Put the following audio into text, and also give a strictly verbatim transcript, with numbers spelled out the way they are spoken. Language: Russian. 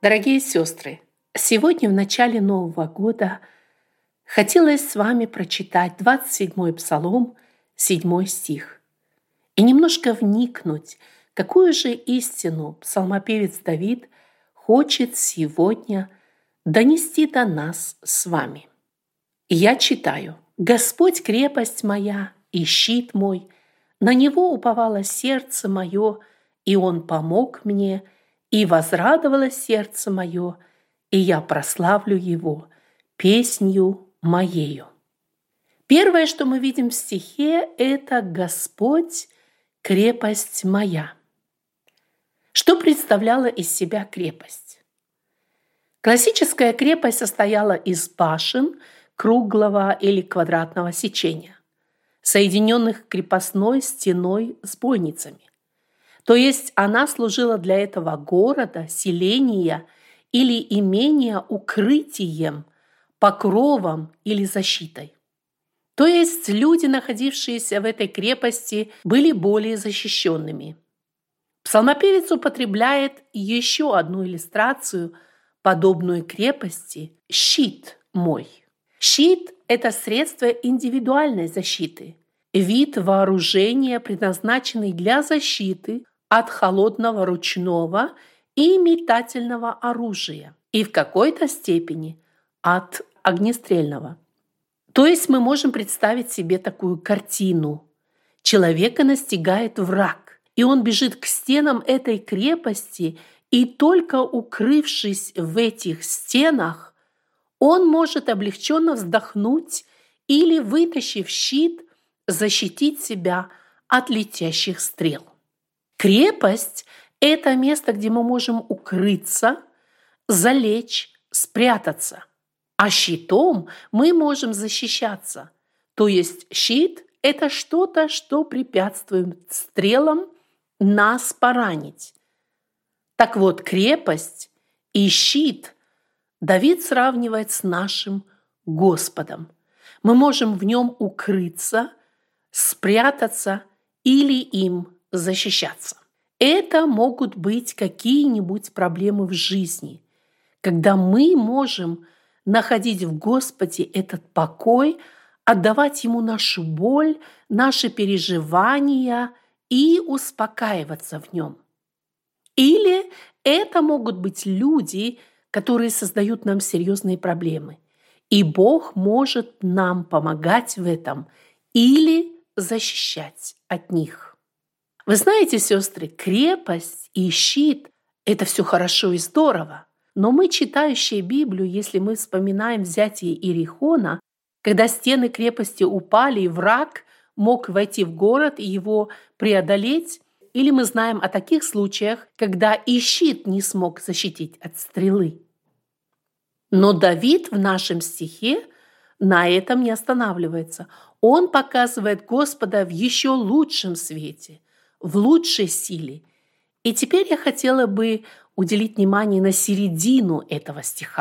Дорогие сестры, сегодня в начале Нового года хотелось с вами прочитать двадцать седьмой Псалом, седьмой стих, и немножко вникнуть, какую же истину псалмопевец Давид хочет сегодня донести до нас с вами. И я читаю: «Господь крепость моя и щит мой, на Него уповало сердце мое, и Он помог мне, и возрадовалось сердце мое, и я прославлю Его песнью моею». Первое, что мы видим в стихе, это «Господь крепость моя». Что представляла из себя крепость? Классическая крепость состояла из башен круглого или квадратного сечения, соединенных крепостной стеной с бойницами. То есть она служила для этого города, селения или имения укрытием, покровом или защитой. То есть люди, находившиеся в этой крепости, были более защищенными. Псалмопевец употребляет еще одну иллюстрацию, подобную крепости – щит мой. Щит – это средство индивидуальной защиты, вид вооружения, предназначенный для защиты от холодного ручного и метательного оружия и в какой-то степени от огнестрельного. То есть мы можем представить себе такую картину. Человека настигает враг, и он бежит к стенам этой крепости, и только укрывшись в этих стенах, он может облегченно вздохнуть или, вытащив щит, защитить себя от летящих стрел. Крепость – это место, где мы можем укрыться, залечь, спрятаться. А щитом мы можем защищаться. То есть щит – это что-то, что препятствует стрелам нас поранить. Так вот, крепость и щит Давид сравнивает с нашим Господом. Мы можем в нем укрыться, спрятаться или им защищаться. Это могут быть какие-нибудь проблемы в жизни, когда мы можем находить в Господе этот покой, отдавать Ему нашу боль, наши переживания и успокаиваться в Нем. Или это могут быть люди, которые создают нам серьезные проблемы, и Бог может нам помогать в этом или защищать от них. Вы знаете, сестры, крепость и щит – это все хорошо и здорово. Но мы, читающие Библию, если мы вспоминаем взятие Иерихона, когда стены крепости упали, и враг мог войти в город и его преодолеть, или мы знаем о таких случаях, когда и щит не смог защитить от стрелы. Но Давид в нашем стихе на этом не останавливается. Он показывает Господа в еще лучшем свете, в лучшей силе. И теперь я хотела бы уделить внимание на середину этого стиха.